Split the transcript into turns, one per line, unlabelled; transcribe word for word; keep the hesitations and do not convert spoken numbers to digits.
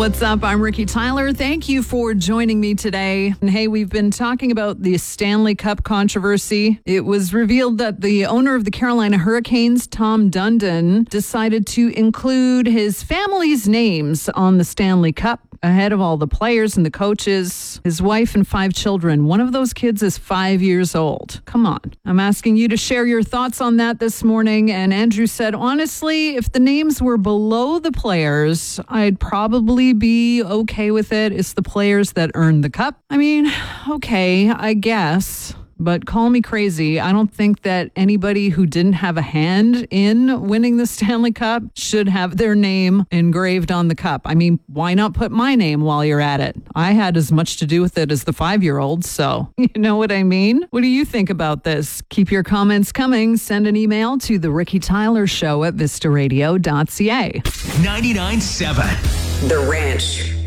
What's up? I'm Ricky Tyler. Thank you for joining me today. And hey, we've been talking about the Stanley Cup controversy. It was revealed that the owner of the Carolina Hurricanes, Tom Dundon, decided to include his family's names on the Stanley Cup ahead of all the players and the coaches, his wife and five children. One of those kids is five years old. Come on. I'm asking you to share your thoughts on that this morning. And Andrew said, honestly, if the names were below the players, I'd probably be okay with it. It's the players that earned the cup. I mean, okay, I guess. But call me crazy. I don't think that anybody who didn't have a hand in winning the Stanley Cup should have their name engraved on the cup. I mean, why not put my name while you're at it? I had as much to do with it as the five-year-old, so you know what I mean? What do you think about this? Keep your comments coming. Send an email to the Ricky Tyler Show at vista radio dot c a.
ninety-nine point seven
The Ranch.